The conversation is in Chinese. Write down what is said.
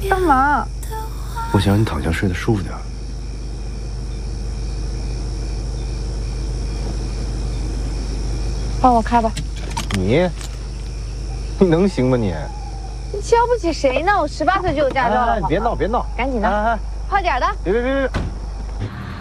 干嘛？ 我想让你躺下睡得舒服点。 帮我开吧。 你能行吗你？ 你瞧不起谁呢？我18岁就有驾照了。 别闹， 赶紧的，快点的。 别！